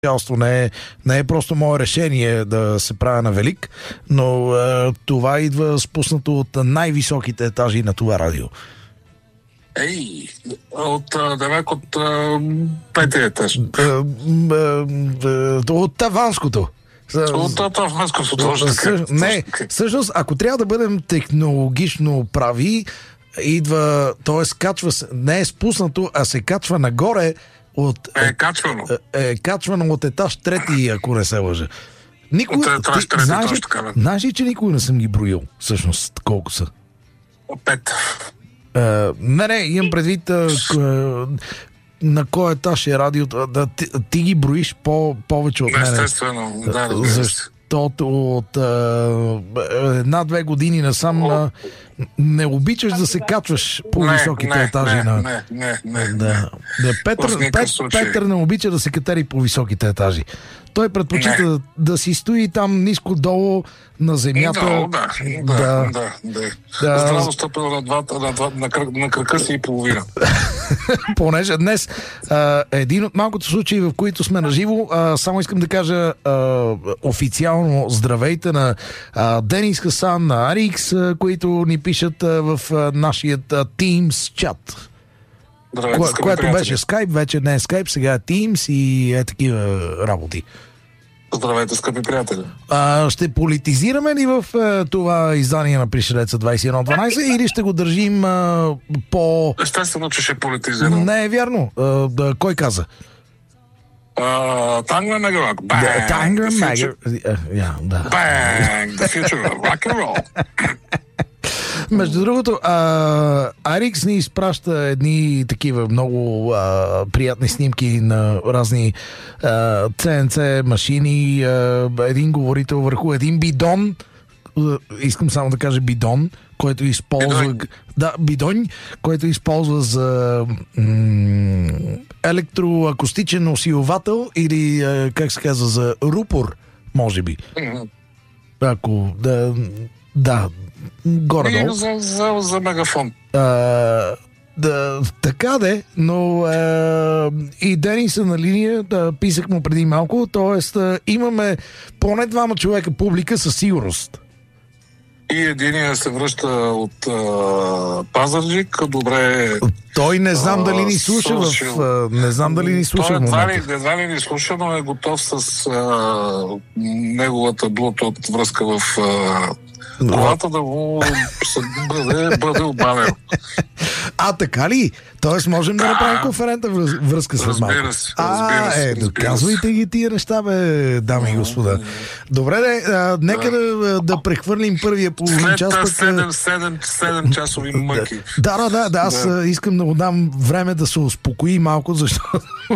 не е просто мое решение да се правя на велик, но това идва спуснато от най-високите етажи на това радио. От петия етаж. От таванското. Не, всъщност, ако трябва да бъдем технологично прави, идва, т.е. качва се, не е спуснато, а се качва нагоре от... качвано. Качвано от етаж трети, ако не се лъжа. Знаеш ли, че никога не съм ги броил, всъщност, колко са? 5. Не, имам предвид на кой етаж е радиото. Ти ги броиш повече от мен. Естествено, да. Защото от 1-2 години насам не обичаш да се качваш по високите етажи на... Петър не обича да се катери по високите етажи. Той предпочита да си стои там ниско долу на земята. Здраво стъпил на кръка си и половина. Понеже днес един от малкото случаи, в които сме наживо, само искам да кажа официално здравейте на Денис Хасан, на Арикс, които ни пишат в нашия Teams чат. Което беше Skype, вече не е Skype, сега е Teams и е такива работи. Здравейте, скъпи приятели. Ще политизираме ли в това издание на Пришелеца 2112 или ще го държим по... Естествено, че ще политизираме. Не е вярно. Кой каза? Тангра Мегарок. Тангра Мегарок. Bang! The future of rock and roll. Между другото, Арикс ни изпраща едни такива много приятни снимки на разни CNC машини, един говорител върху един бидон, искам само да кажа бидон, който използва... бидон, който използва за електроакустичен усилвател или, как се казва, за рупор, може би. Ако... горе-долу. За мегафон. Така де, но и Денис е на линия, писах му преди малко, т.е. имаме поне 2 човека публика със сигурност. И единия се връща от Пазарджик, добре... Той не знам дали ни слуша не знам дали ни слуша в момента. Едва ли ни слуша, но е готов с неговата Bluetooth връзка в колата да му бъде обаден. Така ли? Тоест можем да направим конферентна връзка с малко. Разбира се. Доказвайте ги тия неща, бе, дами и господа. Добре, нека да прехвърлим първия половин час. 7 часови мъки. Да, аз искам да му дам време да се успокои малко, защото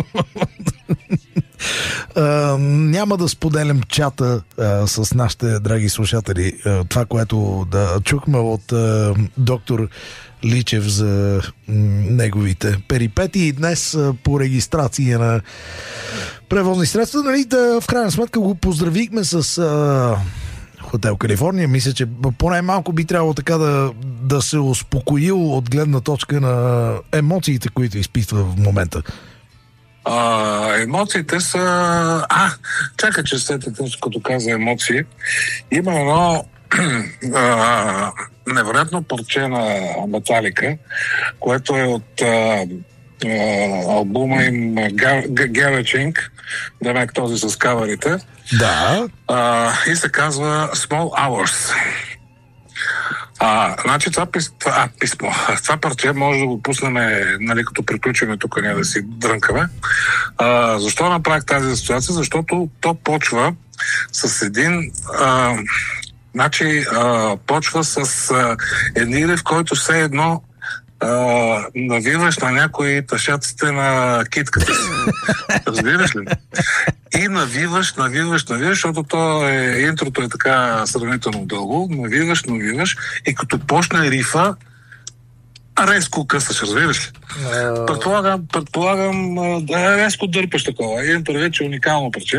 няма да споделям чата с нашите драги слушатели. Това, което чухме от доктор Личев за неговите перипети и днес по регистрация на превозни средства, в крайна сметка го поздравихме с Хотел Калифорния. Мисля, че поне малко би трябвало така да се успокоил от гледна точка на емоциите, които изпитва в момента. Емоциите са... чакай, че след като каза емоции, има едно невероятно парче на Металика, което е от албума им Garaging, демек този с каверите. Да. И се казва Small Hours. Значи това писмо, това парче може да го пуснем, като приключиме тук, ние да си дрънкаме. Защо направих тази ситуация? Защото то почва с един... почва с един в който все едно навиваш на някои тъшаците на китката си. Разбираш ли? И навиваш, защото интрото е така сравнително дълго. Навиваш и като почне рифа, резко късаш, разбираш ли? Предполагам резко дърпаш такова. Имам предвид, че уникално парче.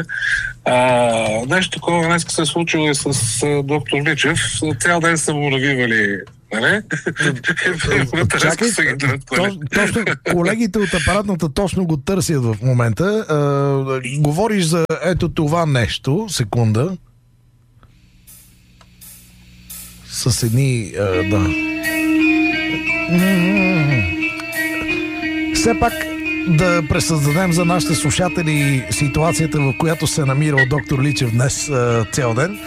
Нещо такова днес се е случило и с доктор Личев. Цял ден са му навивали Нали? Чакай, точно колегите от апаратната точно го търсят в момента. Говориш за ето това нещо. Секунда. С едни... да. Все пак да пресъздадем за нашите слушатели ситуацията, в която се намирал доктор Личев днес цял ден.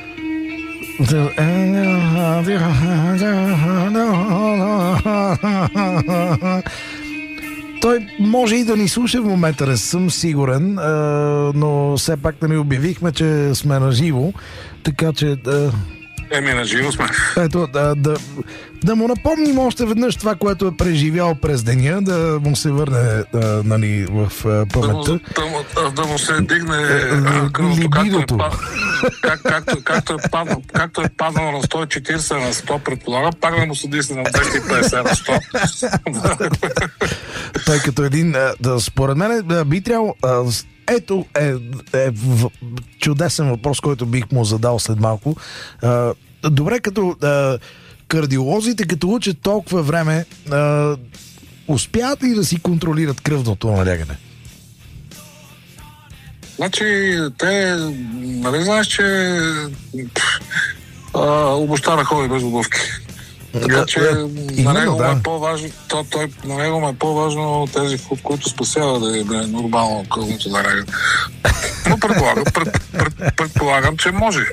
Той може и да ни слуша в момента, не съм сигурен, но все пак да ни обявихме, че сме на живо, така че... на живо сме. Ето, да му напомним още веднъж това, което е преживял през деня, да му се върне нали, в паметта. Да му се дигне либидото. Както е паднал на 140 на 100, предполагам, пак да му се дигне на 250 на 100. Тъй като един, според мен, би трябвало... Ето чудесен въпрос, който бих му задал след малко. Добре, като кардиолозите, като учат толкова време, успяват ли да си контролират кръвното налягане? Значи, те, нали знаеш, че обоща ходи без обувки. Така че на него му е по-важно, на него му е по-важно тези, които спасява да е нормално кръвното налягане. Но предполагам, че може.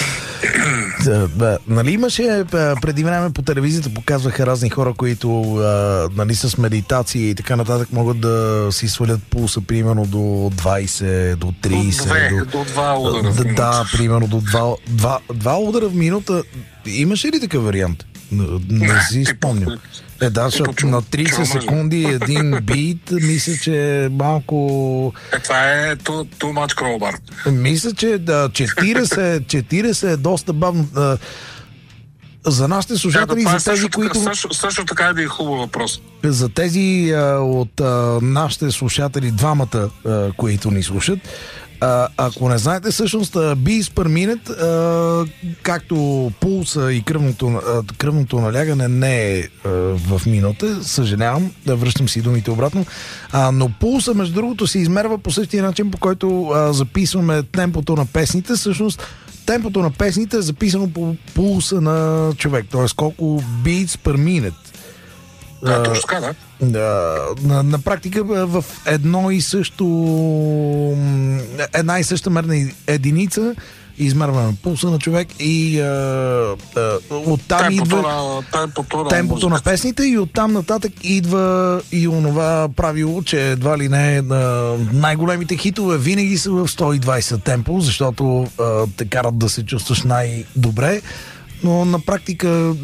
Нали имаше преди време по телевизията, показваха разни хора, които нали, с медитации и така нататък могат да си свалят пулса примерно до 20, до 30. До 2 удара в минута. Да, примерно до 2 удара в минута. Имаше ли такъв вариант? Не си спомням. Да, защото на 30 секунди един бит, мисля, че е малко... Това е too much crowbar. Мисля, че 40 е доста бавно. За нашите слушатели, за тези, които... Също така е да е хубав въпрос. За тези от нашите слушатели, двамата, които ни слушат, ако не знаете, всъщност beats per minute, както пулса и кръвното налягане не е в минута, съжалявам, да връщам си думите обратно, но пулса, между другото, се измерва по същия начин, по който записваме темпото на песните. Всъщност, темпото на песните е записано по пулса на човек, т.е. колко beats per minute. Да, точно така, да. На практика в една и съща мерна единица измерваме на пулса на човек и оттам идва темпото на песните и оттам нататък идва и онова правило, че едва ли не най-големите хитове винаги са в 120 темпо, защото те карат да се чувстваш най-добре. Но на практика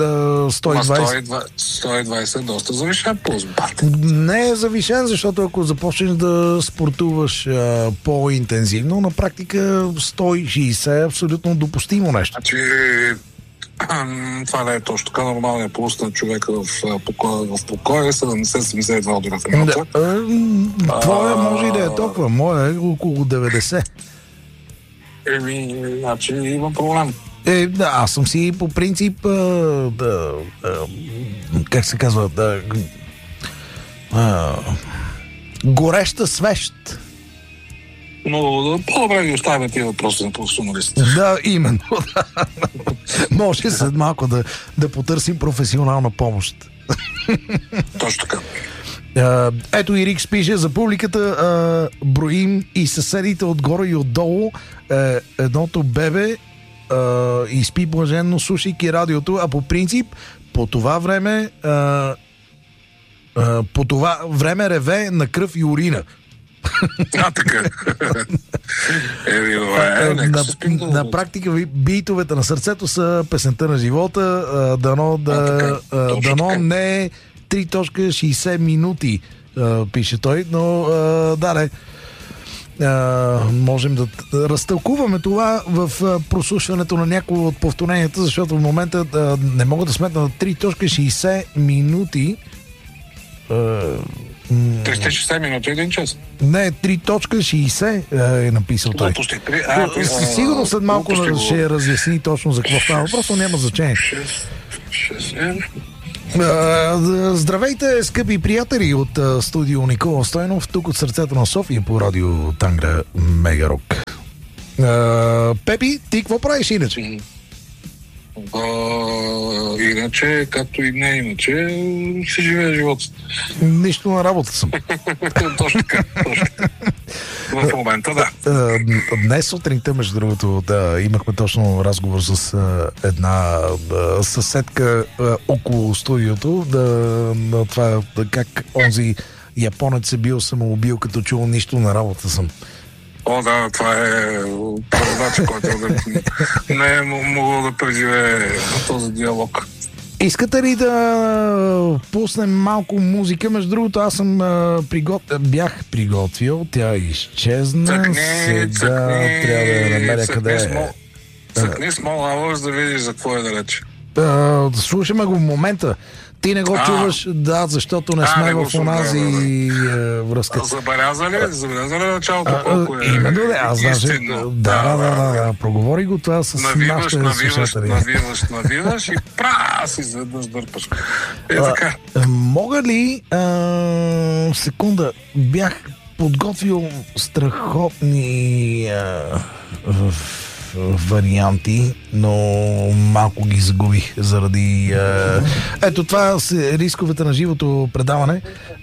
120 е доста завишен пулс. Не е завишен, защото ако започнеш да спортуваш по-интензивно, на практика 160 е абсолютно допустимо нещо. Значи, това не е точно така. Нормалният пулс на човека в покоя е 70-72 удара в минута. Твоя може и да е толкова. Моя е около 90. Значи има проблем. Да, аз съм си по принцип как се казва, гореща свещ. Но по-добре ги оставяме тия въпроси на професионалистите. Да, именно. Да. Може след малко да потърсим професионална помощ. Точно така. Ето и Рикс пише за публиката, броим и съседите отгоре и отдолу, едното бебе и спи блаженно, слушайки радиото, а по принцип по това време реве на кръв и урина. Така. На практика битовете на сърцето са песента на живота. Дано не е 3.60 минути, пише той, но да, можем да разтълкуваме това в прослушването на някои от повторенията, защото в момента не мога да сметна на 3.60 минути. 360 минути, 1 час. Не, 3.60 е написал той. Сигурно след малко ще разясни точно за какво става въпрос, но няма значение. Здравейте, скъпи приятели от студио Никола Стойнов, тук от сърцето на София по радио Тангра Мегарок. Пепи, ти какво правиш иначе? Иначе, както и не иначе, си живее живота. Нищо на работа съм. Точно така. В момента, да. Днес сутринта, между другото, имахме точно разговор с една съседка около студиото, на това как онзи японец е бил самоубил, като чул нищо на работа съм. О, да, това е преводач, който не е могъл да преживее този диалог. Искате ли да пуснем малко музика? Между другото, аз съм бях приготвил, тя изчезна. Сега трябва да я намеря къде е. Цъкни Small Hours да видиш за какво е да рече. Слушаме го в момента. Ти не го чуваш, да, защото не сме в онази връзка. Забеляза ли началото колко е? Именно, аз даже. Да, проговори го това с нашите слушатели. Навиваш и си изведнъж дърпаш. Така. Мога ли секунда, бях подготвил страхотни варианти, но малко ги загубих заради... Ето това са рисковете на живото предаване.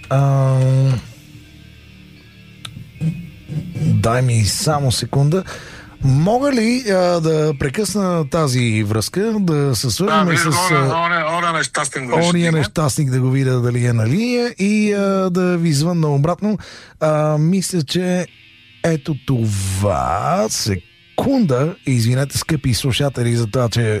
Дай ми само секунда. Мога ли да прекъсна тази връзка, да се свържем с... Ония нещастник да го видя дали е на линия и да ви звънна обратно. Мисля, че ето това... Секунда, извинете, скъпи слушатели, за това, че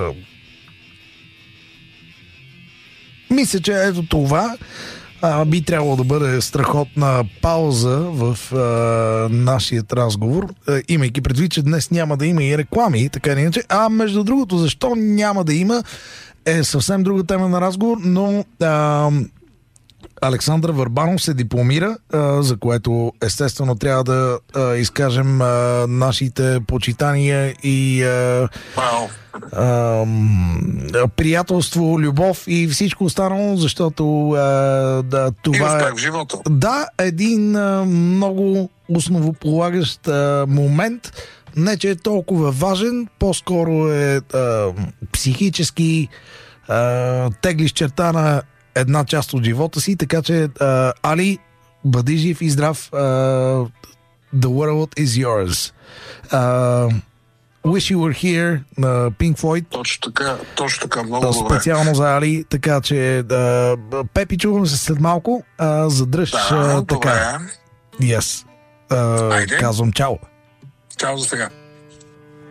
мисля, че ето това би трябвало да бъде страхотна пауза в нашия разговор, имайки предвид, че днес няма да има и реклами, така или иначе. Между другото, защо няма да има, е съвсем друга тема на разговор, но Александър Върбанов се дипломира, за което естествено трябва да изкажем нашите почитания и приятелство, любов и всичко останало, защото това е един много основополагащ момент. Не, че е толкова важен, по-скоро е психически теглиш черта на една част от живота си, така че Али, бъди жив и здрав. The world is yours. Wish You Were Here на Pink Floyd. Точно така, много добре. Специално за Али, така че Пепи, чуваме се след малко. Задръж така. Добре. Yes. Казвам чао. Чао за сега.